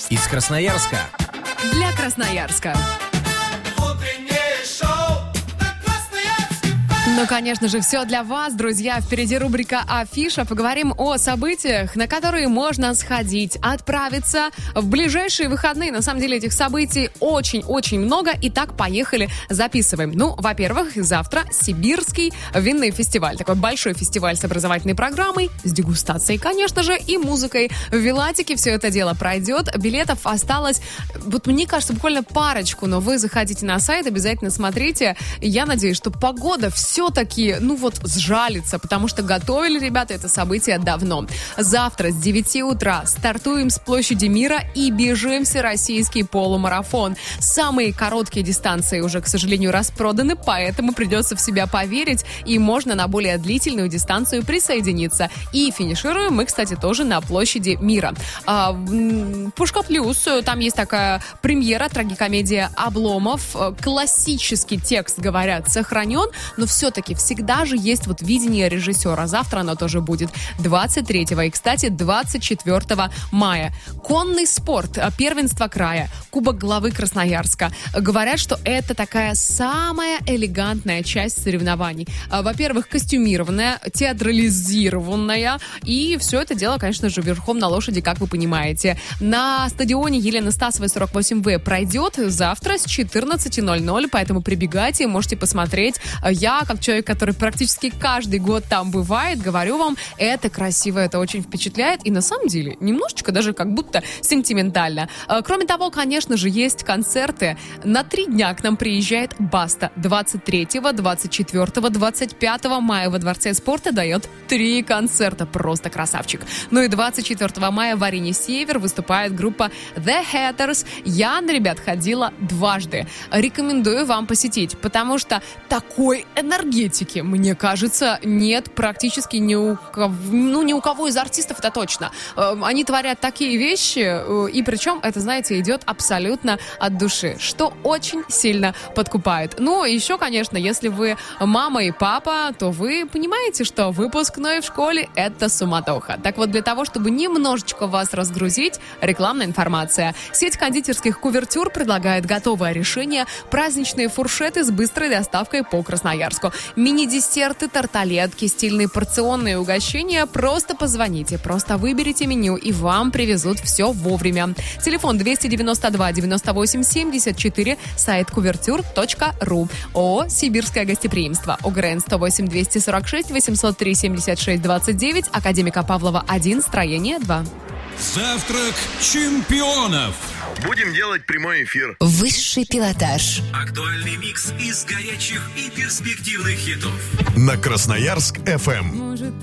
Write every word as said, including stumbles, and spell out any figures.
Из Красноярска. Для Красноярска. Ну, конечно же, все для вас, друзья. Впереди рубрика «Афиша». Поговорим о событиях, на которые можно сходить, отправиться в ближайшие выходные. На самом деле этих событий очень-очень много. Итак, поехали, записываем. Ну, во-первых, завтра Сибирский винный фестиваль. Такой большой фестиваль с образовательной программой, с дегустацией, конечно же, и музыкой. В Вилатике все это дело пройдет. Билетов осталось, вот мне кажется, буквально парочку, но вы заходите на сайт, обязательно смотрите. Я надеюсь, что погода все все-таки, ну вот, сжалится, потому что готовили ребята это событие давно. Завтра с девяти утра стартуем с площади Мира и бежим всероссийский полумарафон. Самые короткие дистанции уже, к сожалению, распроданы, поэтому придется в себя поверить, и можно на более длительную дистанцию присоединиться. И финишируем мы, кстати, тоже на площади Мира. А, Пушка Плюс, там есть такая премьера, трагикомедия «Обломов». Классический текст, говорят, сохранен, но все все-таки всегда же есть вот видение режиссера. Завтра оно тоже будет двадцать третьего и, кстати, двадцать четвёртого мая. Конный спорт, первенство края, Кубок главы Красноярска. Говорят, что это такая самая элегантная часть соревнований. Во-первых, костюмированная, театрализированная, и все это дело, конечно же, верхом на лошади, как вы понимаете. На стадионе Елены Стасовой сорок восемь вэ пройдет завтра с четырнадцати ноль-ноль, поэтому прибегайте, можете посмотреть. Я, как человек, который практически каждый год там бывает, говорю вам, это красиво, это очень впечатляет, и на самом деле немножечко даже как будто сентиментально. Кроме того, конечно же, есть концерты. На три дня к нам приезжает Баста. двадцать третьего, двадцать четвёртого, двадцать пятого мая во Дворце спорта дает три концерта. Просто красавчик. Ну и двадцать четвёртого мая в арене «Север» выступает группа The Hatters. Я на ребят ходила дважды. Рекомендую вам посетить, потому что такой энергетики, мне кажется, нет практически ни у кого, ну, ни у кого из артистов, это точно. Они творят такие вещи, и причем это, знаете, идет абсолютно от души, что очень сильно подкупает. Ну, еще, конечно, если вы мама и папа, то вы понимаете, что выпускной в школе — это суматоха. Так вот, для того, чтобы немножечко вас разгрузить, рекламная информация. Сеть кондитерских «Кувертюр» предлагает готовое решение — праздничные фуршеты с быстрой доставкой по Красноярску. Мини-десерты, тарталетки, стильные порционные угощения. Просто позвоните, просто выберите меню, и вам привезут все вовремя. Телефон двести девяносто два девяносто восемь семьдесят четыре, сайт кувертюр точка ру. ООО «Сибирское гостеприимство». ОГРН сто восемь двести сорок шесть восемьсот три семьдесят шесть двадцать девять, Академика Павлова один, строение два. Завтрак чемпионов. Будем делать прямой эфир. Высший пилотаж. Актуальный микс из горячих и перспективных хитов. На Красноярск эф эм.